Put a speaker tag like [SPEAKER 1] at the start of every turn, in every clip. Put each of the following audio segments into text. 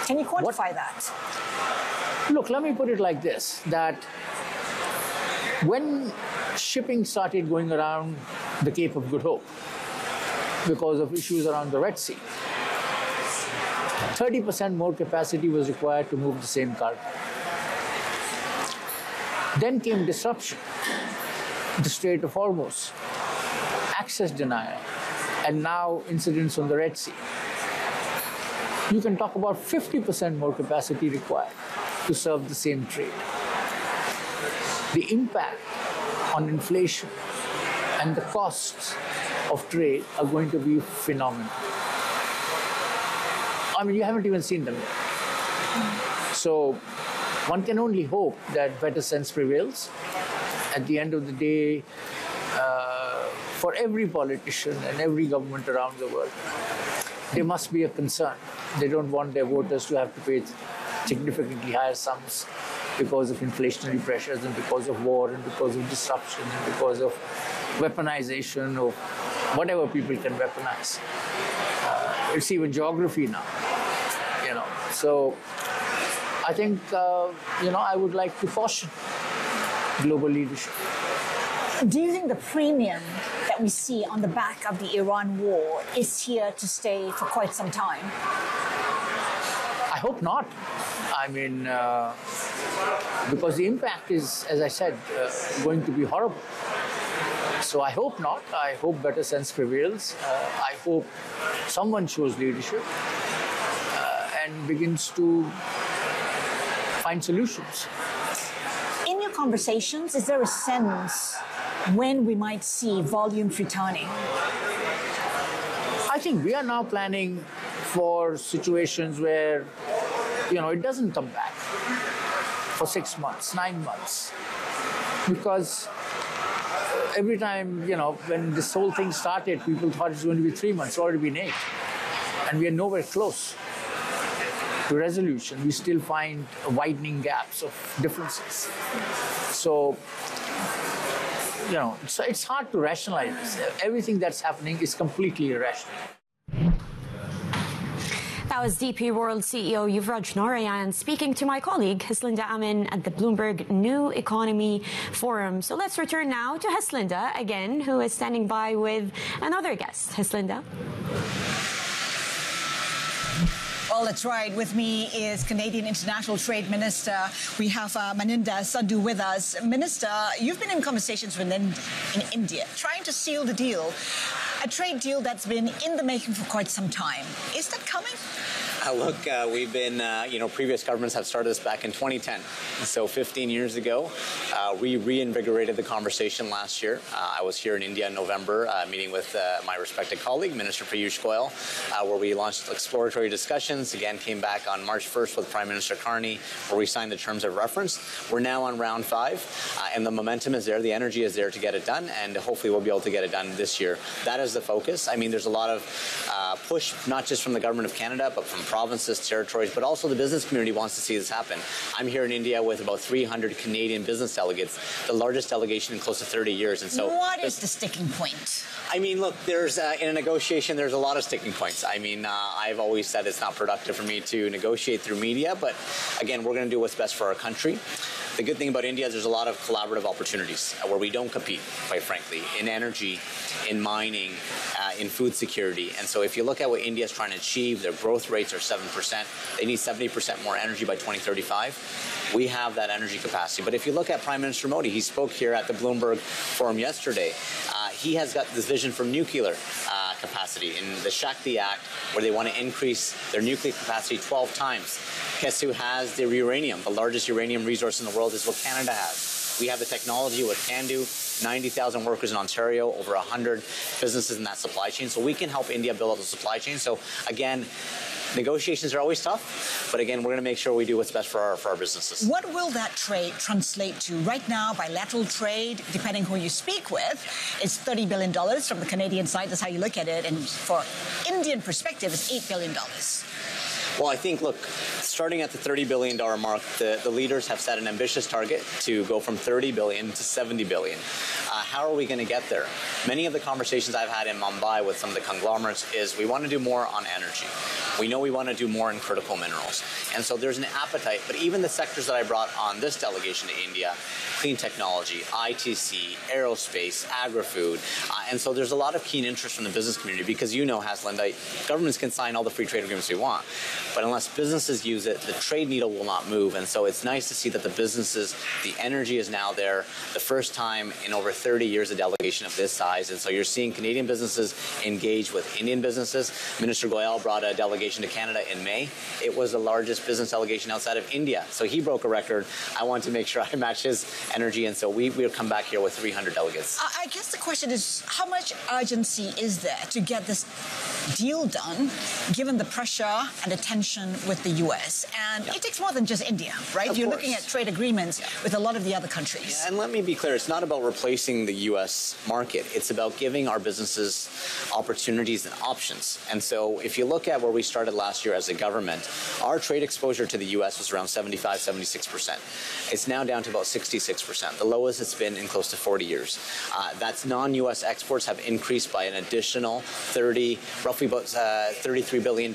[SPEAKER 1] Can you quantify that?
[SPEAKER 2] Look, let me put it like this, that when shipping started going around the Cape of Good Hope because of issues around the Red Sea, 30% more capacity was required to move the same cargo. Then came disruption, the Strait of Hormuz, access denial, and now incidents on the Red Sea. You can talk about 50% more capacity required to serve the same trade. The impact on inflation and the costs of trade are going to be phenomenal. I mean, you haven't even seen them yet. So one can only hope that better sense prevails. At the end of the day, for every politician and every government around the world, there must be a concern. They don't want their voters to have to pay significantly higher sums because of inflationary pressures and because of war and because of disruption and because of weaponization of whatever people can weaponize. It's even geography now, you know. So I think, I would like to caution global leadership.
[SPEAKER 1] Do you think the premium that we see on the back of the Iran war is here to stay for quite some time?
[SPEAKER 2] I hope not. I mean, because the impact is, as I said, going to be horrible. So I hope not. I hope better sense prevails. I hope someone shows leadership and begins to find solutions.
[SPEAKER 1] In your conversations, is there a sense when we might see volumes returning?
[SPEAKER 2] I think we are now planning for situations where, it doesn't come back for 6 months, 9 months. Because every time, when this whole thing started, people thought it's going to be 3 months, it's already been 8. And we are nowhere close to resolution. We still find widening gaps of differences. So, it's hard to rationalize this. Everything that's happening is completely irrational.
[SPEAKER 3] That was DP World CEO Yuvraj Narayan speaking to my colleague Haslinda Amin at the Bloomberg New Economy Forum. So let's return now to Haslinda again, who is standing by with another guest. Haslinda.
[SPEAKER 1] Well, that's right. With me is Canadian International Trade Minister. We have Maninda Sandhu with us. Minister, you've been in conversations with in India, trying to seal the deal, a trade deal that's been in the making for quite some time. Is that coming?
[SPEAKER 4] Look, we've been, previous governments have started this back in 2010. So 15 years ago, we reinvigorated the conversation last year. I was here in India in November, meeting with my respected colleague, Minister Piyush Goyal, where we launched exploratory discussions. Again, came back on March 1st with Prime Minister Carney, where we signed the terms of reference. We're now on round 5, and the momentum is there, the energy is there to get it done, and hopefully we'll be able to get it done this year. That is the focus. I mean, there's a lot of push, not just from the Government of Canada, but from provinces, territories, but also the business community wants to see this happen. I'm here in India with about 300 Canadian business delegates, the largest delegation in close to 30 years. And so,
[SPEAKER 1] what is the sticking point?
[SPEAKER 4] I mean, look, there's in a negotiation, there's a lot of sticking points. I mean, I've always said it's not productive for me to negotiate through media, but again, we're going to do what's best for our country. The good thing about India is there's a lot of collaborative opportunities where we don't compete, quite frankly, in energy, in mining, in food security. And so if you look at what India is trying to achieve, their growth rates are 7%. They need 70% more energy by 2035. We have that energy capacity. But if you look at Prime Minister Modi, he spoke here at the Bloomberg Forum yesterday. He has got this vision for nuclear capacity in the Shakti Act, where they want to increase their nuclear capacity 12 times. Guess who has the uranium? The largest uranium resource in the world is what Canada has. We have the technology with CANDU, 90,000 workers in Ontario, over 100 businesses in that supply chain. So we can help India build out the supply chain. So again, negotiations are always tough, but again, we're going to make sure we do what's best for our businesses.
[SPEAKER 1] What will that trade translate to? Right now, bilateral trade, depending who you speak with, is $30 billion from the Canadian side. That's how you look at it. And for Indian perspective, it's $8 billion.
[SPEAKER 4] Well, I think, look, starting at the $30 billion mark, the leaders have set an ambitious target to go from $30 billion to $70 billion. how are we going to get there? Many of the conversations I've had in Mumbai with some of the conglomerates is we want to do more on energy. We know we want to do more in critical minerals. And so there's an appetite, but even the sectors that I brought on this delegation to India, clean technology, ITC, aerospace, agri-food, and so there's a lot of keen interest from the business community because you know, Haslinda, governments can sign all the free trade agreements we want, but unless businesses use it, the trade needle will not move. And so it's nice to see that the businesses, the energy is now there, the first time in over 30 years a delegation of this size. And so you're seeing Canadian businesses engage with Indian businesses. Minister Goyal brought a delegation to Canada in May. It was the largest business delegation outside of India. So he broke a record. I want to make sure I match his energy. And so we'll come back here with 300 delegates.
[SPEAKER 1] I guess the question is, how much urgency is there to get this deal done, given the pressure and the tension with the U.S.? And it takes more than just India, right? You're looking at trade agreements with a lot of the other countries.
[SPEAKER 4] And let me be clear, it's not about replacing the U.S. market. It's about giving our businesses opportunities and options. And so if you look at where we started last year as a government, our trade exposure to the U.S. was around 75, 76%. It's now down to about 66%, the lowest it's been in close to 40 years. That's non-U.S. exports have increased by an additional roughly about $33 billion,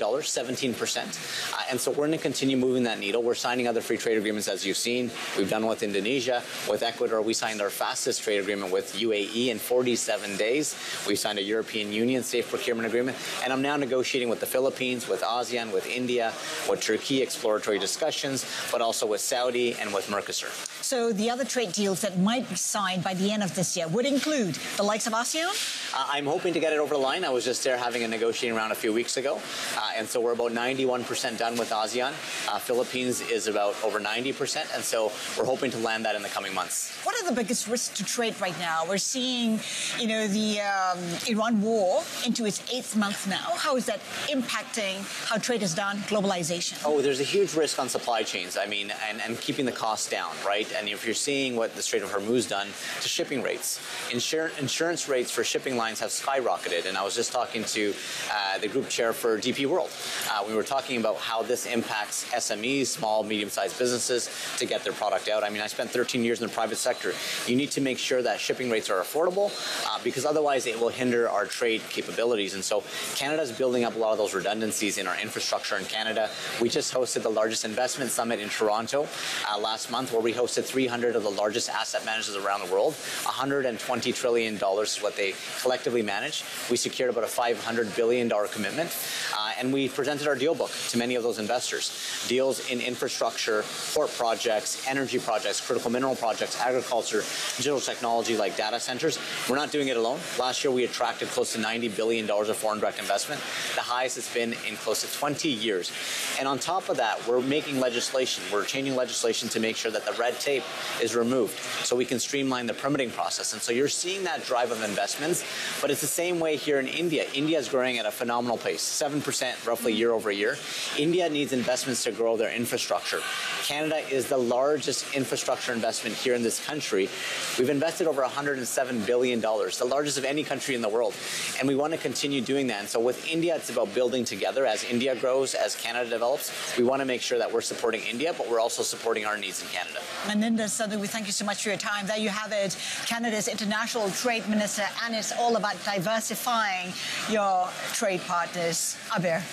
[SPEAKER 4] 17%. And so we're going to continue moving that needle. We're signing other free trade agreements, as you've seen. We've done with Indonesia, with Ecuador. We signed our fastest trade agreement with UAE in 47 days. We signed a European Union safe procurement agreement. And I'm now negotiating with the Philippines, with ASEAN, with India, with Turkey, exploratory discussions, but also with Saudi and with Mercosur.
[SPEAKER 1] So the other trade deals that might be signed by the end of this year would include the likes of ASEAN?
[SPEAKER 4] I'm hoping to get it over the line. I was just there having a negotiating round a few weeks ago. And so we're about 91% done with ASEAN. Philippines is about over 90%. And so we're hoping to land that in the coming months.
[SPEAKER 1] What are the biggest risks to trade right now? We're seeing, the Iran war into its 8th month now. How is that impacting how trade is done, globalization?
[SPEAKER 4] Oh, there's a huge risk on supply chains. I mean, and keeping the costs down, right? And if you're seeing what the Strait of Hormuz done to shipping rates, insurance rates for shipping lines have skyrocketed. And I was just talking to the group chair for DP World. We were talking about how this impacts SMEs, small, medium-sized businesses, to get their product out. I mean, I spent 13 years in the private sector. You need to make sure that shipping rates are affordable because otherwise it will hinder our trade capabilities. And so Canada's building up a lot of those redundancies in our infrastructure in Canada. We just hosted the largest investment summit in Toronto last month, where we hosted 300 of the largest asset managers around the world. $120 trillion is what they collectively manage. We secured about a $500 billion commitment. And we presented our deal book to many of those investors. Deals in infrastructure, port projects, energy projects, critical mineral projects, agriculture, digital technology like data centers. We're not doing it alone. Last year, we attracted close to $90 billion of foreign direct investment, the highest it's been in close to 20 years. And on top of that, we're making legislation. We're changing legislation to make sure that the red tape is removed so we can streamline the permitting process. And so you're seeing that drive of investments, but it's the same way here in India. India is growing at a phenomenal pace, 7% roughly year over year. India needs investments to grow their infrastructure. Canada is the largest infrastructure investment here in this country. We've invested over $107 billion, the largest of any country in the world. And we want to continue doing that. And so with India, it's about building together. As India grows, as Canada develops, we want to make sure that we're supporting India, but we're also supporting our needs in Canada.
[SPEAKER 1] Maninder Sandhu, we thank you so much for your time. There you have it, Canada's International Trade Minister, and it's all about diversifying your trade partners. Abir.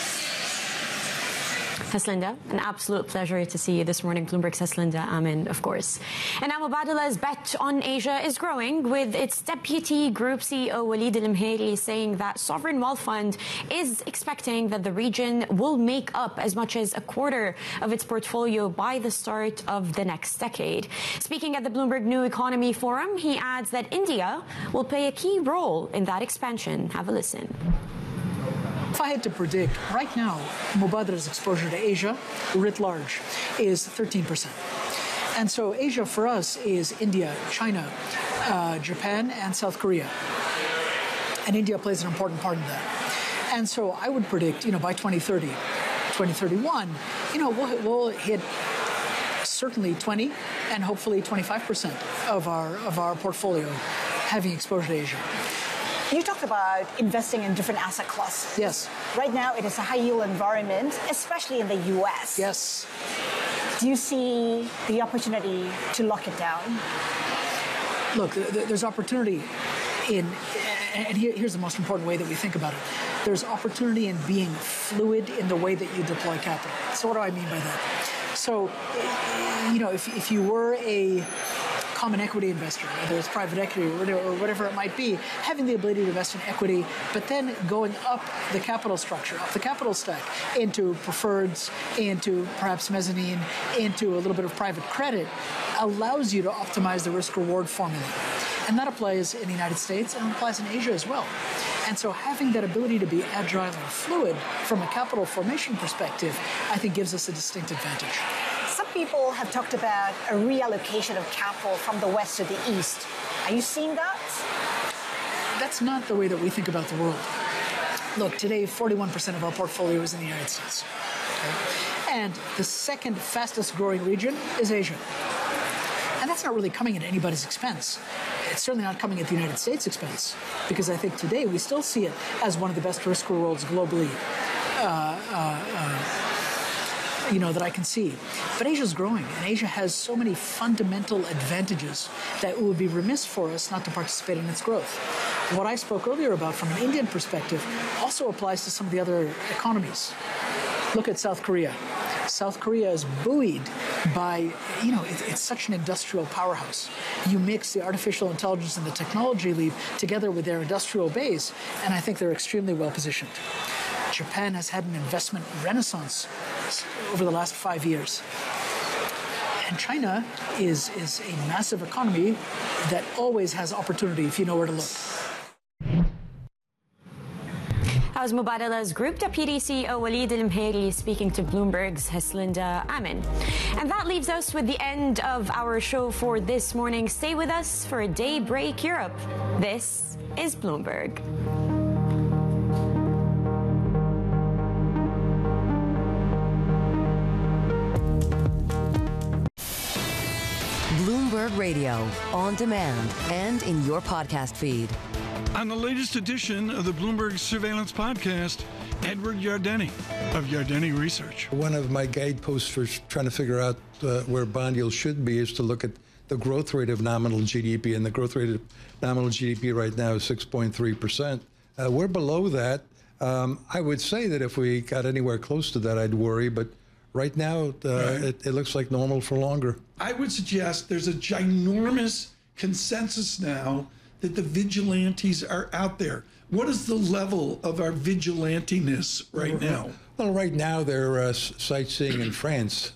[SPEAKER 3] Haslinda, an absolute pleasure to see you this morning. Bloomberg's Haslinda Amin, of course. And now Mubadala's bet on Asia is growing, with its deputy group CEO Walid Al-Mheri saying that Sovereign Wealth Fund is expecting that the region will make up as much as a quarter of its portfolio by the start of the next decade. Speaking at the Bloomberg New Economy Forum, he adds that India will play a key role in that expansion. Have a listen.
[SPEAKER 5] If I had to predict, right now, Mubadala's exposure to Asia, writ large, is 13%. And so Asia for us is India, China, Japan, and South Korea. And India plays an important part in that. And so I would predict, by 2030, 2031, we'll hit certainly 20 and hopefully 25% of our portfolio having exposure to Asia.
[SPEAKER 1] You talked about investing in different asset classes.
[SPEAKER 5] Yes.
[SPEAKER 1] Right now, it is a high-yield environment, especially in the U.S.
[SPEAKER 5] Yes.
[SPEAKER 1] Do you see the opportunity to lock it down?
[SPEAKER 5] look, there's opportunity and here's the most important way that we think about it. There's opportunity in being fluid in the way that you deploy capital. So what do I mean by that? So, if you were a common equity investor, whether it's private equity or whatever it might be, having the ability to invest in equity, but then going up the capital structure, up the capital stack, into preferreds, into perhaps mezzanine, into a little bit of private credit, allows you to optimize the risk-reward formula. And that applies in the United States and applies in Asia as well. And so having that ability to be agile and fluid from a capital formation perspective, I think gives us a distinct advantage.
[SPEAKER 1] Some people have talked about a reallocation of capital from the west to the east. Are you seeing that?
[SPEAKER 5] That's not the way that we think about the world. Look, today, 41% of our portfolio is in the United States. Okay? And the second fastest growing region is Asia. And that's not really coming at anybody's expense. It's certainly not coming at the United States' expense, because I think today we still see it as one of the best risk rewards globally that I can see. But Asia's growing, and Asia has so many fundamental advantages that it would be remiss for us not to participate in its growth. What I spoke earlier about from an Indian perspective also applies to some of the other economies. Look at South Korea. South Korea is buoyed by, it's such an industrial powerhouse. You mix the artificial intelligence and the technology leap together with their industrial base, and I think they're extremely well positioned. Japan has had an investment renaissance over the last 5 years. And China is a massive economy that always has opportunity if you know where to look.
[SPEAKER 3] That was Mubadala's Group Deputy CEO Walid Al-Mhairi speaking to Bloomberg's Heslinda Amin. And that leaves us with the end of our show for this morning. Stay with us for a Daybreak Europe. This is Bloomberg.
[SPEAKER 6] Bloomberg Radio, on demand and in your podcast feed.
[SPEAKER 7] On the latest edition of the Bloomberg Surveillance Podcast, Edward Yardeni of Yardeni Research.
[SPEAKER 8] One of my guideposts for trying to figure out where bond yields should be is to look at the growth rate of nominal GDP, and the growth rate of nominal GDP right now is 6.3%. We're below that. I would say that if we got anywhere close to that, I'd worry, but right now it looks like normal for longer.
[SPEAKER 7] I would suggest there's a ginormous consensus now that the vigilantes are out there. What is the level of our vigilantiness right now?
[SPEAKER 8] Well, right now they're sightseeing in France.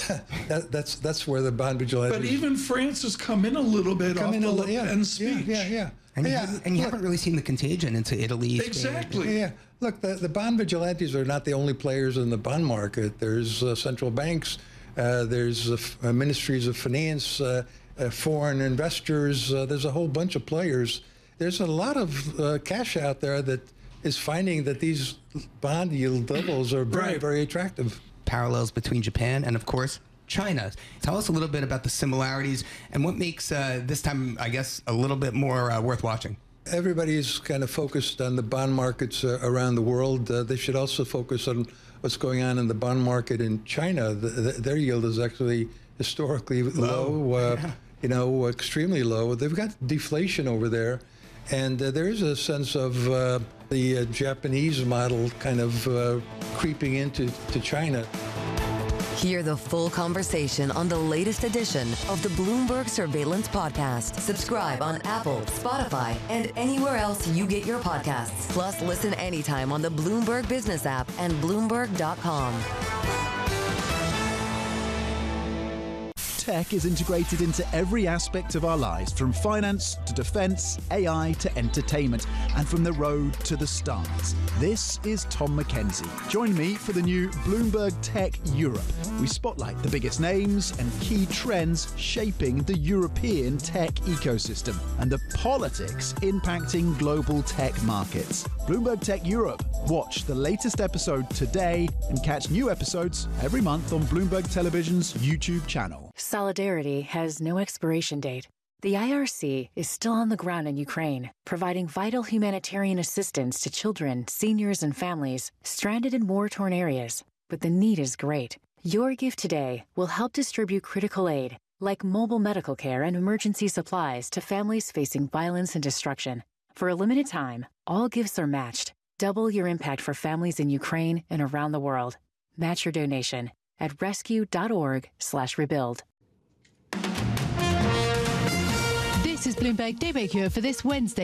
[SPEAKER 8] That's where the bond vigilantes.
[SPEAKER 7] But even France has come in a little bit off the Le Pen speech.
[SPEAKER 8] Yeah.
[SPEAKER 9] And you haven't really seen the contagion into Italy.
[SPEAKER 7] Exactly.
[SPEAKER 8] Yeah. Look, the bond vigilantes are not the only players in the bond market. There's central banks. There's ministries of finance. Foreign investors, there's a whole bunch of players. There's a lot of cash out there that is finding that these bond yield levels are very, very attractive.
[SPEAKER 9] Parallels between Japan and, of course, China. Tell us a little bit about the similarities and what makes this time, I guess, a little bit more worth watching.
[SPEAKER 8] Everybody's kind of focused on the bond markets around the world. They should also focus on what's going on in the bond market in China. Their yield is actually historically low. Extremely low. They've got deflation over there, and there is a sense of the Japanese model kind of creeping into China.
[SPEAKER 6] Hear the full conversation on the latest edition of the Bloomberg Surveillance Podcast. Subscribe on Apple, Spotify, and anywhere else you get your podcasts. Plus, listen anytime on the Bloomberg Business app and Bloomberg.com.
[SPEAKER 10] Tech is integrated into every aspect of our lives, from finance to defense, AI to entertainment, and from the road to the stars. This is Tom McKenzie. Join me for the new Bloomberg Tech Europe. We spotlight the biggest names and key trends shaping the European tech ecosystem and the politics impacting global tech markets. Bloomberg Tech Europe. Watch the latest episode today and catch new episodes every month on Bloomberg Television's YouTube channel.
[SPEAKER 11] Solidarity has no expiration date. The IRC is still on the ground in Ukraine, providing vital humanitarian assistance to children, seniors, and families stranded in war-torn areas. But the need is great. Your gift today will help distribute critical aid, like mobile medical care and emergency supplies to families facing violence and destruction. For a limited time, all gifts are matched. Double your impact for families in Ukraine and around the world. Match your donation at rescue.org/rebuild.
[SPEAKER 12] This is Bloomberg Daybreak for this Wednesday.